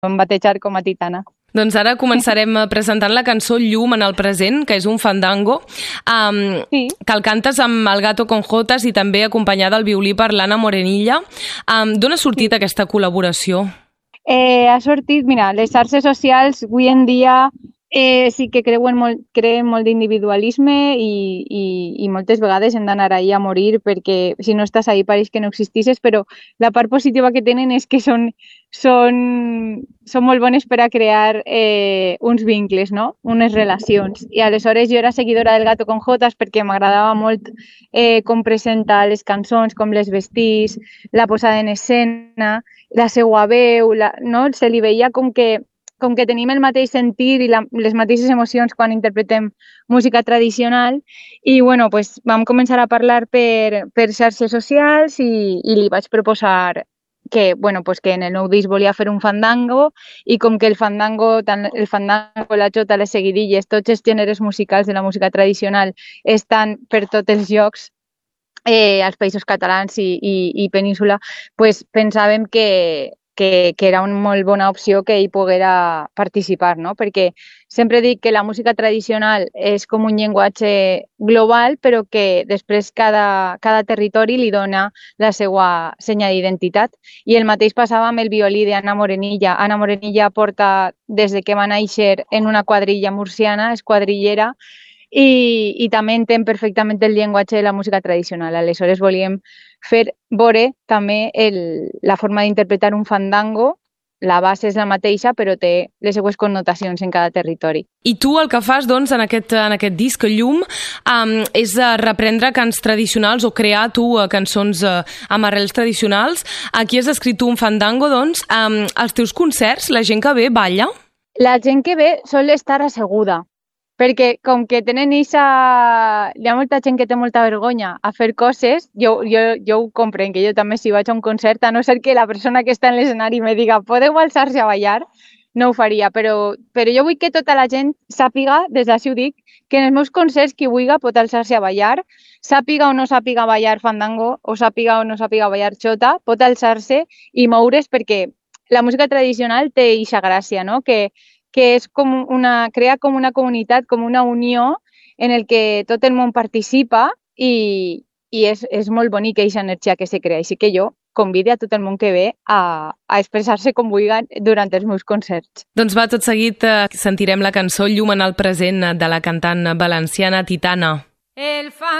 em batejar com a Titana. Doncs ara començarem presentant la cançó Llum en el present, que és un fandango, Sí. que el cantes amb el Gato con Jotas i també acompanyada al violí per l'Anna Morenilla. D'on ha sortit aquesta col·laboració? Ha sortit, mira, les xarxes socials avui en dia sí que creen molt d'individualisme i moltes vegades hem d'anar ahí a morir perquè si no estàs ahí pareix que no existisses, però la part positiva que tenen és que són molt bones per a crear uns vincles, no? Unes relacions. I aleshores jo era seguidora del Gato con Jotas perquè m'agradava molt com presenta les cançons, com les vestís, la posada en escena, la seua veu, no? Se li veia com que tenim el mateix sentir i les mateixes emocions quan interpretem música tradicional i bueno, pues, vam començar a parlar per xarxes socials i li vaig proposar que en el nou disc volia fer un fandango i com que el fandango, tant el fandango, la jota, les seguidilles, tots els gèneres musicals de la música tradicional estan per tots els llocs als països catalans i península, pues pensàvem que era una molt bona opció que ell poguera participar, no? Perquè sempre dic que la música tradicional és com un llenguatge global, però que després cada territori li dona la seva senya d'identitat. I el mateix passava amb el violí d'Anna Morenilla. Anna Morenilla porta, des de que va néixer, en una quadrilla murciana, és quadrillera, i també entén perfectament el llenguatge de la música tradicional. Aleshores volíem fer veure també la forma d'interpretar un fandango. La base és la mateixa, però té les seues connotacions en cada territori. I tu el que fas, doncs, en aquest disc Llum, és reprendre cants tradicionals o crear tu cançons amb arrels tradicionals. Aquí has escrit tu un fandango, doncs. Als teus concerts, la gent que ve balla? La gent que ve sol estar asseguda, perquè com que tenen hi ha molta gent que té molta vergonya a fer coses, jo ho comprenc, que jo també si vaig a un concert, a no ser que la persona que està en l'escenari me diga podeu alçar-se a ballar, no ho faria, però jo vull que tota la gent sàpiga, des d'ací ho dic, que en els meus concerts qui vulgui pot alçar-se a ballar, sàpiga o no sàpiga ballar fandango, o sàpiga o no sàpiga ballar xota, pot alçar-se i moure's perquè la música tradicional té eixa gràcia, no? Que és crea com una comunitat, com una unió en el que tot el món participa i és molt bonic aquesta energia que se crea. Així que jo convido a tot el món que ve a expressar-se com vulguen durant els meus concerts. Doncs va, tot seguit sentirem la cançó Llum en el present de la cantant valenciana Titana.